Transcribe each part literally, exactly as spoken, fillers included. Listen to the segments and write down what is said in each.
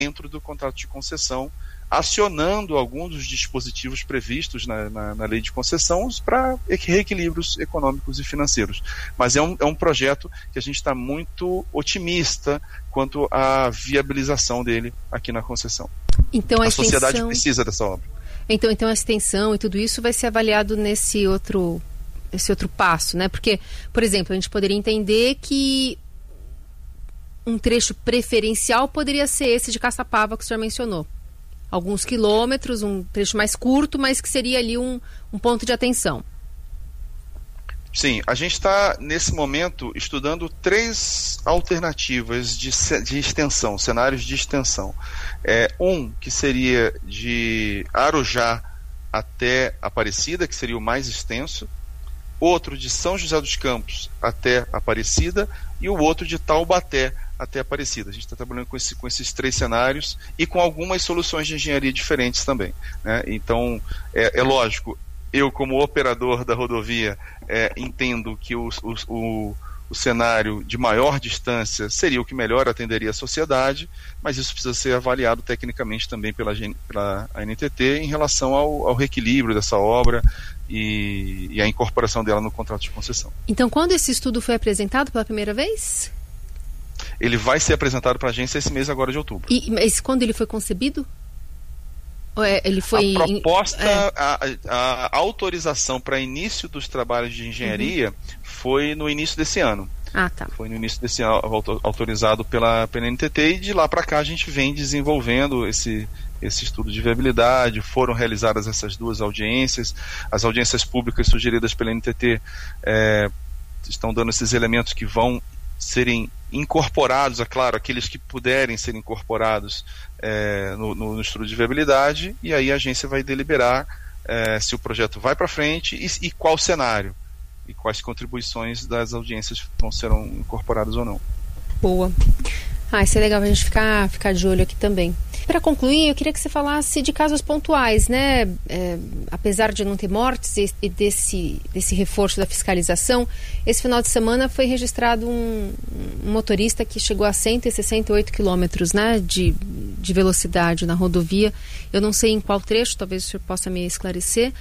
dentro do contrato de concessão, acionando alguns dos dispositivos previstos na, na, na lei de concessão para reequilíbrios econômicos e financeiros. Mas é um, é um projeto que a gente está muito otimista quanto à viabilização dele aqui na concessão. Então, a, a sociedade extensão... precisa dessa obra. Então, então a extensão e tudo isso vai ser avaliado nesse outro, esse outro passo, né? Porque, por exemplo, a gente poderia entender que um trecho preferencial poderia ser esse de Caçapava que o senhor mencionou. Alguns quilômetros, um trecho mais curto, mas que seria ali um, um ponto de atenção. Sim, a gente está, nesse momento, estudando três alternativas de, de extensão, cenários de extensão. É, um, que seria de Arujá até Aparecida, que seria o mais extenso. Outro de São José dos Campos até Aparecida. E o outro de Taubaté até Aparecida. A gente está trabalhando com, esse, com esses três cenários e com algumas soluções de engenharia diferentes também, né? Então, é, é lógico, eu como operador da rodovia é, entendo que o, o, o, o cenário de maior distância seria o que melhor atenderia a sociedade, mas isso precisa ser avaliado tecnicamente também pela, pela A N T T em relação ao, ao reequilíbrio dessa obra e, e a incorporação dela no contrato de concessão. Então, quando esse estudo foi apresentado pela primeira vez? Ele vai ser apresentado para a agência esse mês agora de outubro. E, mas quando ele foi concebido? Ou é, ele foi... A proposta, é. a, a, a autorização para início dos trabalhos de engenharia uhum. foi no início desse ano. Ah, tá. Foi no início desse ano autorizado pela, pela N T T, e de lá para cá a gente vem desenvolvendo esse, esse estudo de viabilidade. Foram realizadas essas duas audiências. As audiências públicas sugeridas pela N T T é, estão dando esses elementos que vão serem incorporados, é claro, aqueles que puderem ser incorporados é, no, no, no estudo de viabilidade, e aí a agência vai deliberar é, se o projeto vai para frente e, e qual cenário, e quais contribuições das audiências vão serão incorporadas ou não. Boa. Ah, isso é legal a gente ficar, ficar de olho aqui também. Para concluir, eu queria que você falasse de casos pontuais, né? É, apesar de não ter mortes e, e desse, desse reforço da fiscalização, esse final de semana foi registrado um, um motorista que chegou a cento e sessenta e oito quilômetros, né, de, de velocidade na rodovia. Eu não sei em qual trecho, talvez o senhor possa me esclarecer,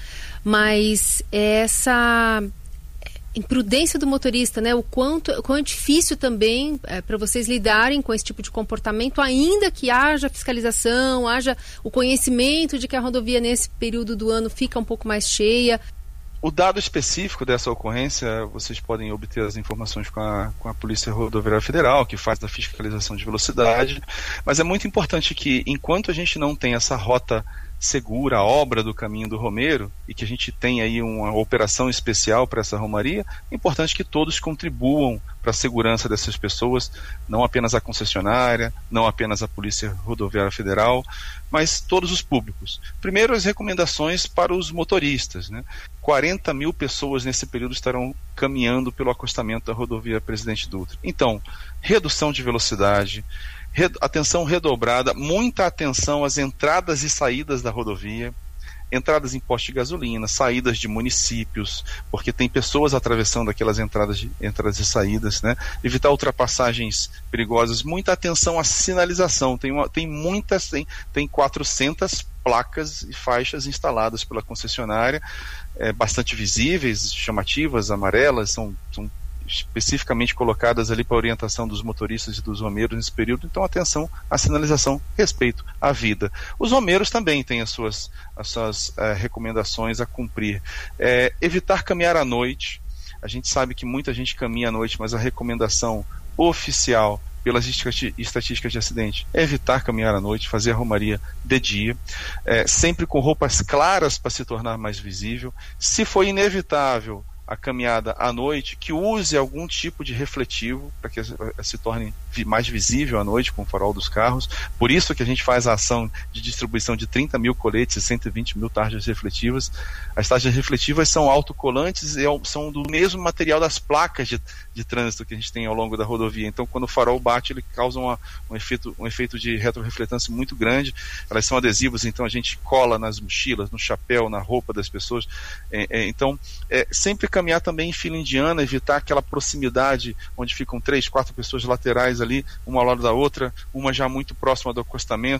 mas essa... imprudência do motorista, né? O quanto, o quão é difícil também é, para vocês lidarem com esse tipo de comportamento, ainda que haja fiscalização, haja o conhecimento de que a rodovia nesse período do ano fica um pouco mais cheia. O dado específico dessa ocorrência, vocês podem obter as informações com a, com a Polícia Rodoviária Federal, que faz a fiscalização de velocidade, mas é muito importante que, enquanto a gente não tem essa rota segura, a obra do Caminho do Romeiro, e que a gente tem aí uma operação especial para essa romaria, é importante que todos contribuam para a segurança dessas pessoas, não apenas a concessionária, não apenas a Polícia Rodoviária Federal, mas todos os públicos. Primeiro, as recomendações para os motoristas, né? quarenta mil pessoas nesse período estarão caminhando pelo acostamento da rodovia Presidente Dutra. Então, redução de velocidade, atenção redobrada, muita atenção às entradas e saídas da rodovia, entradas em postos de gasolina, saídas de municípios, porque tem pessoas atravessando aquelas entradas, de, entradas e saídas, né? Evitar ultrapassagens perigosas, muita atenção à sinalização, tem, uma, tem muitas, tem, tem quatrocentas placas e faixas instaladas pela concessionária, é, bastante visíveis, chamativas, amarelas, são, são especificamente colocadas ali para orientação dos motoristas e dos romeiros nesse período. Então, atenção à sinalização, respeito à vida. Os romeiros também têm as suas, as suas uh, recomendações a cumprir. É, evitar caminhar à noite. A gente sabe que muita gente caminha à noite, mas a recomendação oficial pelas estatísticas de acidente é evitar caminhar à noite, fazer a romaria de dia, é, sempre com roupas claras para se tornar mais visível. Se for inevitável a caminhada à noite, que use algum tipo de refletivo para que se torne mais visível à noite com o farol dos carros. Por isso que a gente faz a ação de distribuição de trinta mil coletes e cento e vinte mil tarjas refletivas. As tarjas refletivas são autocolantes e são do mesmo material das placas de, de trânsito que a gente tem ao longo da rodovia. Então, quando o farol bate, ele causa uma, um, efeito, um efeito de retrorefletância muito grande. Elas são adesivas, então a gente cola nas mochilas, no chapéu, na roupa das pessoas. É, é, então, é, sempre caminhar também em fila indiana, evitar aquela proximidade onde ficam três, quatro pessoas laterais ali, uma ao lado da outra, uma já muito próxima do acostamento.